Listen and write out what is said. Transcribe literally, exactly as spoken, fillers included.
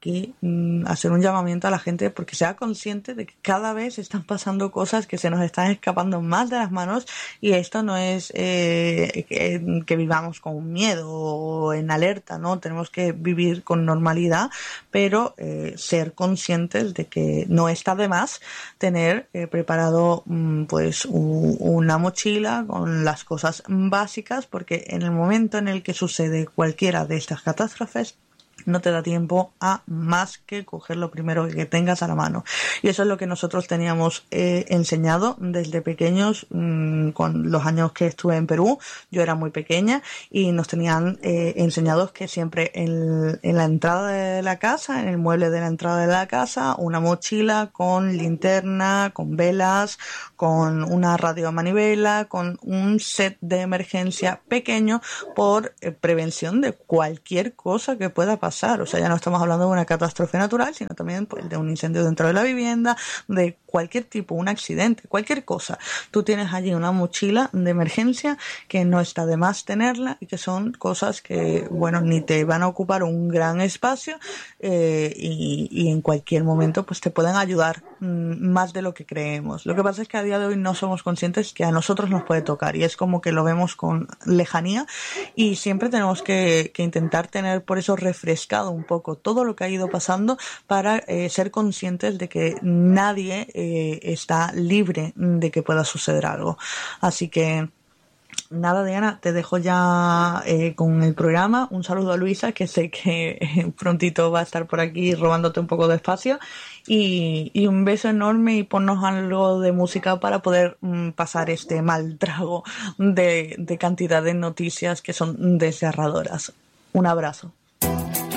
aquí mmm, hacer un llamamiento a la gente porque sea consciente de que cada vez están pasando cosas que se nos están escapando más de las manos, y esto no es eh, que, que vivamos con miedo o en alerta, ¿no? Tenemos que vivir con normalidad, pero eh, ser conscientes de que no está de más tener eh, preparado mmm, pues un, una mochila con las cosas básicas, porque en el momento en el que sucede cualquiera de estas catástrofes no te da tiempo a más que coger lo primero que tengas a la mano. Y eso es lo que nosotros teníamos eh, enseñado desde pequeños. Mmm, con los años que estuve en Perú, yo era muy pequeña y nos tenían eh, enseñados que siempre en, en la entrada de la casa, en el mueble de la entrada de la casa, una mochila con linterna, con velas, con una radio a manivela, con un set de emergencia pequeño por eh, prevención de cualquier cosa que pueda pasar. O sea, ya no estamos hablando de una catástrofe natural, sino también pues, de un incendio dentro de la vivienda, de cualquier tipo, un accidente, cualquier cosa. Tú tienes allí una mochila de emergencia que no está de más tenerla, y que son cosas que, bueno, ni te van a ocupar un gran espacio eh, y, y en cualquier momento pues te pueden ayudar mmm, más de lo que creemos. Lo que pasa es que a día de hoy no somos conscientes que a nosotros nos puede tocar, y es como que lo vemos con lejanía, y siempre tenemos que, que intentar tener por eso refrescado un poco todo lo que ha ido pasando para eh, ser conscientes de que nadie eh, está libre de que pueda suceder algo. Así que nada, Diana, te dejo ya eh, con el programa. Un saludo a Luisa, que sé que eh, prontito va a estar por aquí robándote un poco de espacio, y, y un beso enorme, y ponnos algo de música para poder mm, pasar este mal trago de, de cantidad de noticias que son desgarradoras. Un abrazo.